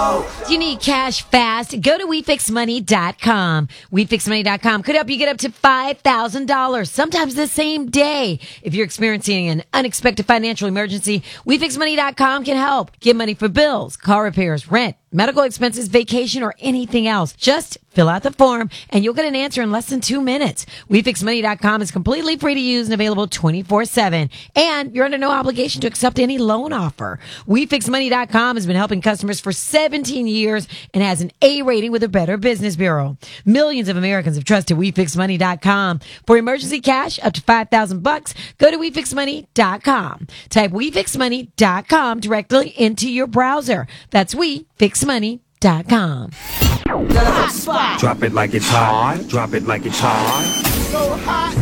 Do you need cash fast? Go to WeFixMoney.com. WeFixMoney.com could help you get up to $5,000, sometimes the same day. If you're experiencing an unexpected financial emergency, WeFixMoney.com can help. Get money for bills, car repairs, rent, medical expenses, vacation, or anything else. Just fill out the form and you'll get an answer in less than 2 minutes. WeFixMoney.com is completely free to use and available 24/7. And you're under no obligation to accept any loan offer. WeFixMoney.com has been helping customers for 17 years and has an A rating with the Better Business Bureau. Millions of Americans have trusted WeFixMoney.com. For emergency cash up to $5,000, go to WeFixMoney.com. Type WeFixMoney.com directly into your browser. That's WeFixMoney.com. Hot spot. Drop it like it's hot. Drop it like it's hot. So hot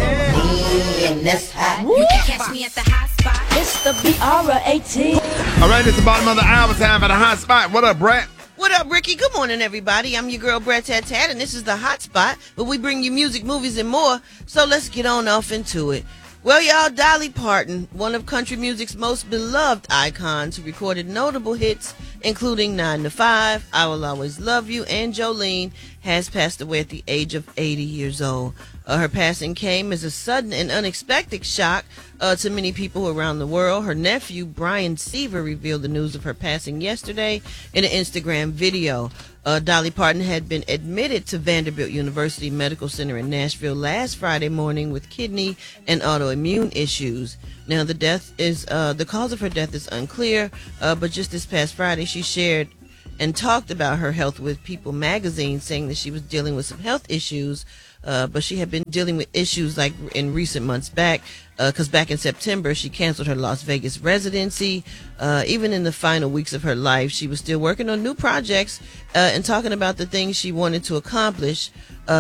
and that's hot. you can catch me at the hot spot. It's the BR18. All right, it's the bottom of the hour. Time for the hot spot. What up, Brett? What up, Ricky? Good morning, everybody. I'm your girl, Brett Tat Tat, and this is the Hot Spot, where we bring you music, movies, and more. So let's get on off into it. Well, y'all, Dolly Parton, one of country music's most beloved icons, who recorded notable hits, including 9 to 5, I Will Always Love You, and Jolene, has passed away at the age of 80 years old. Her passing came as a sudden and unexpected shock to many people around the world. Her nephew, Brian Seaver, revealed the news of her passing yesterday in an Instagram video. Dolly Parton had been admitted to Vanderbilt University Medical Center in Nashville last Friday morning with kidney and autoimmune issues. Now, the cause of her death is unclear, but just this past Friday, she shared and talked about her health with People magazine, saying that she was dealing with some health issues, but she had been dealing with issues like in recent months back, because back in September, she canceled her Las Vegas residency. Even in the final weeks of her life, she was still working on new projects and talking about the things she wanted to accomplish.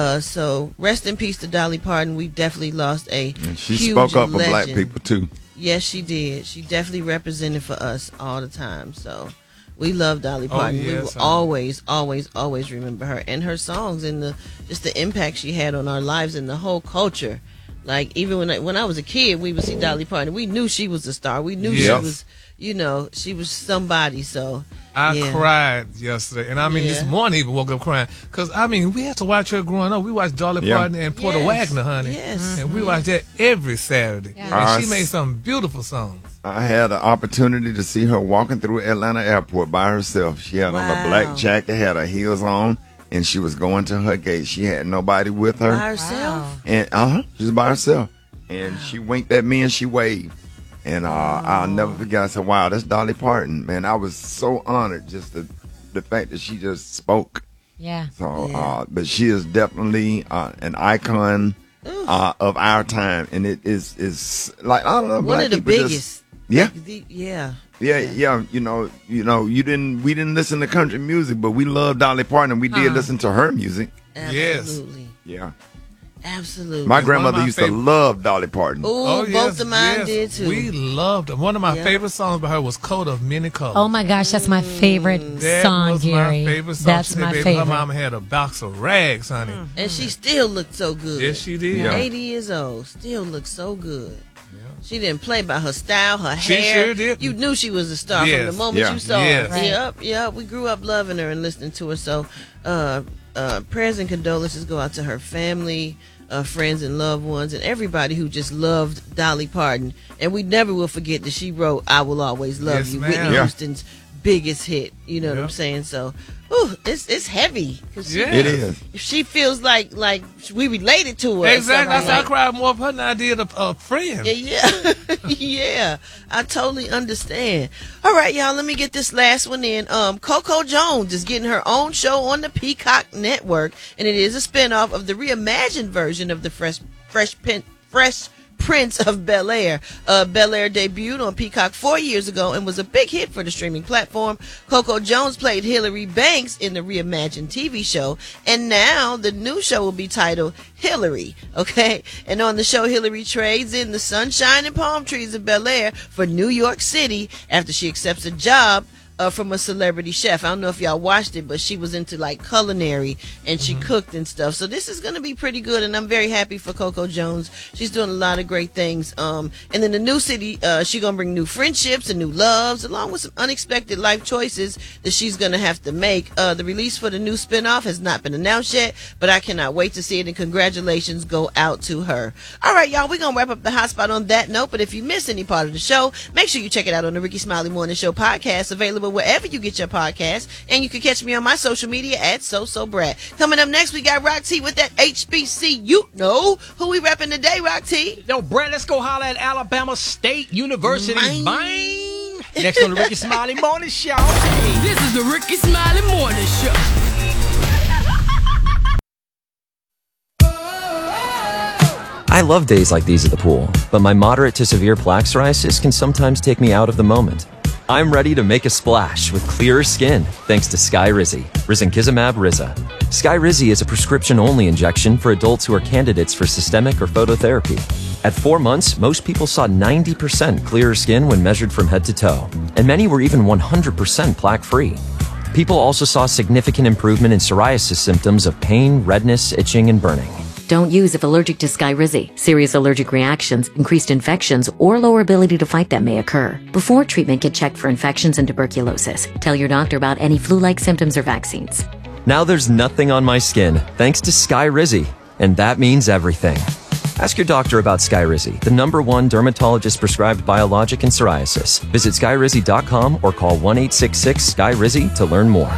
So rest in peace to Dolly Parton. We definitely lost a She huge spoke up legend. for black people, too. Yes, she did. She definitely represented for us all the time. So we love Dolly Parton. We will always, always, always remember her and her songs and just the impact she had on our lives and the whole culture. Like, even when I was a kid, we would see Dolly Parton. We knew she was a star. We knew she was, she was somebody. So I cried yesterday, and this morning even woke up crying because we had to watch her growing up. We watched Dolly Parton and Porter Wagner, honey, and we watched that every Saturday. And she made some beautiful songs. I had an opportunity to see her walking through Atlanta Airport by herself. She had on a black jacket, had her heels on, and she was going to her gate. She had nobody with her. By herself? And she was by herself. And she winked at me and she waved. And I'll never forget. I said, wow, that's Dolly Parton. Man, I was so honored just the fact that she just spoke. Yeah. So, but she is definitely an icon of our time. And it is like, I don't know. One of the biggest. Yeah. Yeah. You know, we didn't listen to country music, but we loved Dolly Parton, and we did listen to her music. Absolutely. Yeah. Absolutely. My grandmother used to love Dolly Parton. Both of mine did too. We loved her. One of my favorite songs by her was "Coat of Many Colors." Oh my gosh, that's my favorite song, Gary. My favorite song. That's my favorite. Her mama had a box of rags, honey. And she still looked so good. Yes, she did. 80 years old, still looked so good. She didn't play by her style, her She hair. sure did. You knew she was a star from the moment you saw her. Right. Yep. We grew up loving her and listening to her. So, prayers and condolences go out to her family, friends and loved ones, and everybody who just loved Dolly Parton. And we never will forget that she wrote "I Will Always Love You," ma'am. Whitney Houston's biggest hit. You know what I'm saying? So, it's heavy. It is. She feels like we related to her. Exactly. I cried more of her than I did a friend. Yeah. Yeah. I totally understand. All right, y'all, let me get this last one in. Coco Jones is getting her own show on the Peacock Network, and it is a spinoff of the reimagined version of the Fresh Prince of Bel-Air. Bel-Air debuted on Peacock 4 years ago and was a big hit for the streaming platform. Coco Jones played Hillary Banks in the reimagined TV show, and now the new show will be titled Hillary, okay? And on the show, Hillary trades in the sunshine and palm trees of Bel-Air for New York City after she accepts a job from a celebrity chef. I don't know if y'all watched it, but she was into like culinary and she cooked and stuff. So this is going to be pretty good, and I'm very happy for Coco Jones. She's doing a lot of great things. And then the new city, she's going to bring new friendships and new loves, along with some unexpected life choices that she's going to have to make. The release for the new spinoff has not been announced yet, but I cannot wait to see it, and congratulations go out to her. All right, y'all, we're going to wrap up the hotspot on that note, but if you missed any part of the show, make sure you check it out on the Ricky Smiley Morning Show podcast, available wherever you get your podcasts, and you can catch me on my social media at SoSoBrat. Coming up next, we got Rock T with that HBC. You know who we repping today, Rock T? Yo, Brad, let's go holler at Alabama State University. Bang! Next on the Ricky Smiley Morning Show. This is the Ricky Smiley Morning Show. I love days like these at the pool, but my moderate to severe plaque psoriasis can sometimes take me out of the moment. I'm ready to make a splash with clearer skin thanks to Skyrizi, Risankizumab Riza. Skyrizi is a prescription-only injection for adults who are candidates for systemic or phototherapy. At 4 months, most people saw 90% clearer skin when measured from head to toe, and many were even 100% plaque-free. People also saw significant improvement in psoriasis symptoms of pain, redness, itching, and burning. Don't use if allergic to Skyrizi. Serious allergic reactions, increased infections, or lower ability to fight them may occur. Before treatment, get checked for infections and tuberculosis. Tell your doctor about any flu-like symptoms or vaccines. Now there's nothing on my skin thanks to Skyrizi, and that means everything. Ask your doctor about Skyrizi, the #1 dermatologist-prescribed biologic in psoriasis. Visit Skyrizi.com or call 1-866-SKYRIZI to learn more.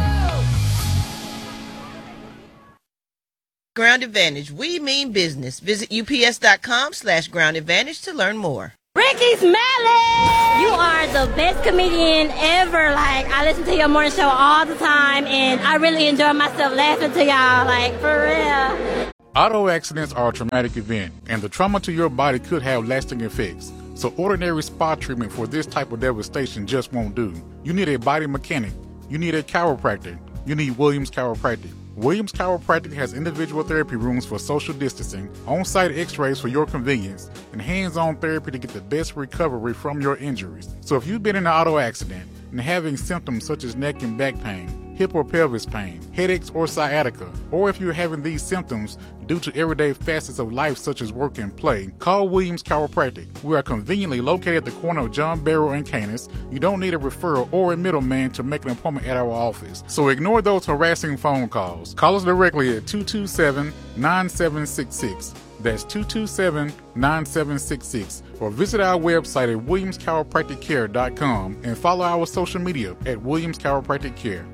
Ground Advantage. We mean business. Visit ups.com/Ground Advantage to learn more. Ricky Smiley! You are the best comedian ever. Like, I listen to your morning show all the time, and I really enjoy myself laughing to y'all, like, for real. Auto accidents are a traumatic event, and the trauma to your body could have lasting effects. So ordinary spa treatment for this type of devastation just won't do. You need a body mechanic. You need a chiropractor. You need Williams Chiropractic. Williams Chiropractic has individual therapy rooms for social distancing, on-site x-rays for your convenience, and hands-on therapy to get the best recovery from your injuries. So if you've been in an auto accident and having symptoms such as neck and back pain, hip or pelvis pain, headaches or sciatica, or if you're having these symptoms due to everyday facets of life such as work and play, call Williams Chiropractic. We are conveniently located at the corner of John Barrow and Canis. You don't need a referral or a middleman to make an appointment at our office. So ignore those harassing phone calls. Call us directly at 227-9766. That's 227-9766. Or visit our website at williamschiropracticcare.com and follow our social media at Williams Chiropractic Care.